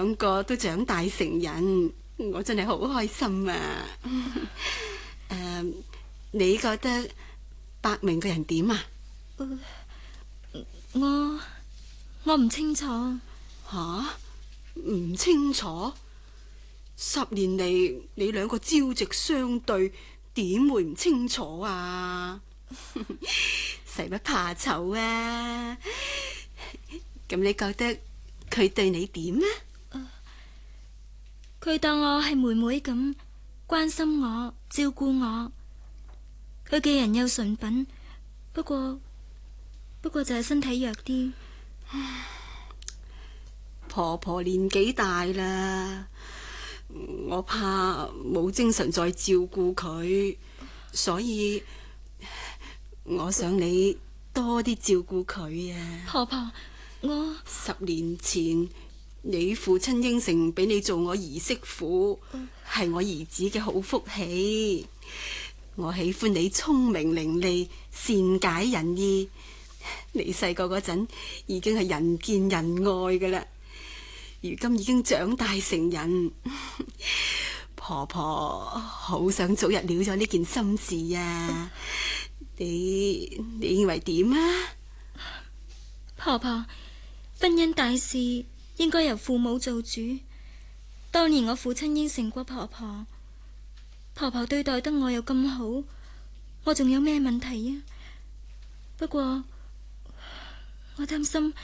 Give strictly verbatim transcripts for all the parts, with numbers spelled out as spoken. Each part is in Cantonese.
兩個都長大成人，我真係好開心啊！誒、uh, 你覺得伯明個人點啊？ 呃、我我唔清楚。 吓？唔清楚？十年嚟你兩個朝夕相對，點會唔清楚啊？使乜怕醜啊？咁你覺得佢對你點啊？ 佢當我係妹妹咁關心我、照顧我。佢嘅人又純品，不過不過就係身體弱啲。 婆婆年紀大啦，我怕冇精神再照顧佢，所以我想你多啲照顧佢啊。 婆婆，我十年前你父親應承俾你做我兒媳婦，係我兒子嘅好福氣。我喜歡你聰明伶俐、善解人意。你細個嗰陣已經係人見人愛㗎喇，如今已經長大成人。婆婆好想早日了咗呢件心事啊！你你認為點啊？ 婆婆，婚姻大事應該由父母做主。當年我父親應承過婆婆，婆婆對待得我又咁好，我仲有咩問題啊？不過我擔心，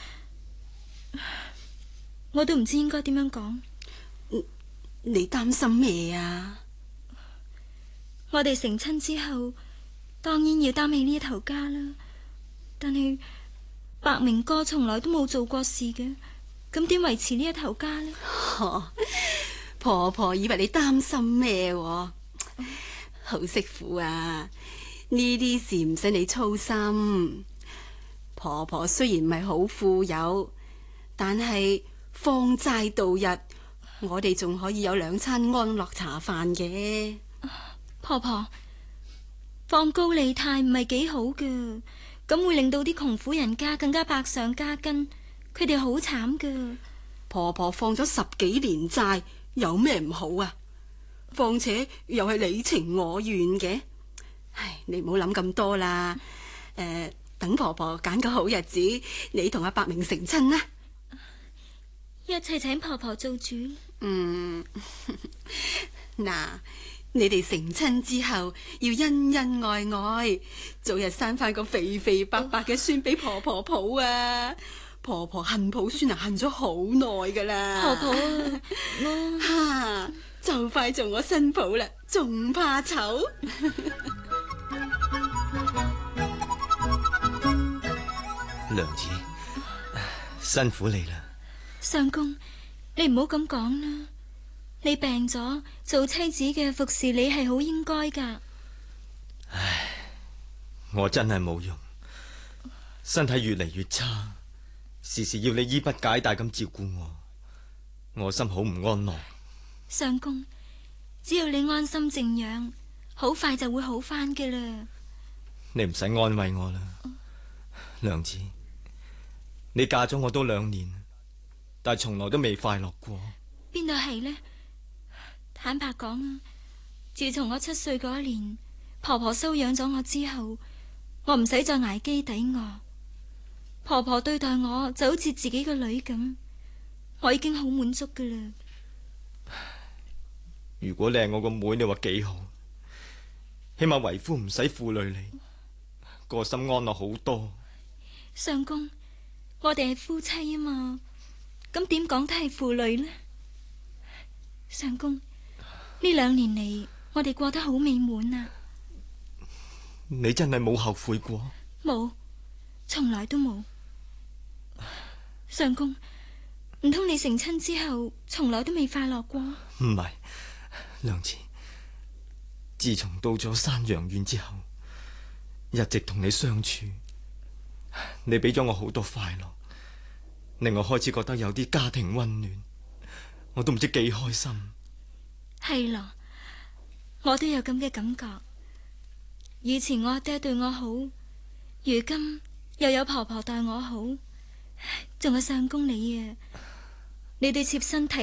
我都唔知應該點樣講。 你擔心咩啊？ 我哋成親之後，當然要擔起呢一頭家啦。但係伯明哥從來都冇做過事嘅，咁點維持呢一頭家呢？ 哦，婆婆以為你擔心咩？好媳婦啊，呢啲事唔使你操心。婆婆雖然唔係好富有，但係放齋度日，我哋仲可以有兩餐安樂茶飯嘅。 婆婆，放高利貸唔係幾好㗎，咁會令到啲窮苦人家更加百上加斤，佢哋好慘㗎。 婆婆放咗十幾年債，有咩唔好啊？況且又係你情我願嘅。唉，你唔好諗咁多啦。誒、呃，等婆婆揀個好日子，你同阿伯明成親啦。 一齊請婆婆做主。 嗯，嗱，你哋成親之後要恩恩愛愛，早日生翻個肥肥白白嘅孫俾婆婆抱啊！婆婆恨抱孫啊，恨咗好耐噶啦。 婆婆啊，我哈，就快做我新抱啦，仲怕醜？ 娘子，辛苦你啦。 相公，你唔好咁講啦。你病咗，做妻子嘅服侍你係好應該噶。 唉，我真係冇用，身體越嚟越差，時時要你衣不解帶咁照顧我，我心好唔安樂。 相公，只要你安心靜養，好快就會好翻嘅啦。 你唔使安慰我啦，娘子，你嫁咗我都兩年，但係從來都未快樂過。 邊度係呢？坦白講啊，自從我七歲嗰年，婆婆收養咗我之後，我唔使再挨飢抵餓。婆婆對待我就好似自己個女咁，我已經好滿足噶啦。 如果你係我個妹，你話幾好，起碼為夫唔使負累你，個心安樂好多。 相公，我哋係夫妻啊嘛，咁點講都係負累呢？相公，呢兩年嚟，我哋過得好美滿啊！ 你真係冇後悔過？ 冇，從來都冇。相公，唔通你成親之後，從來都未快樂過？ 唔係，娘子，自從到咗山陽縣之後，一直同你相處，你俾咗我好多快樂，令我開始覺得有啲家庭溫暖，我都唔知幾開心。 係咯，我都有咁嘅感覺。以前我阿爹對我好，如今又有婆婆待我好，仲有相公你啊，你對妾身體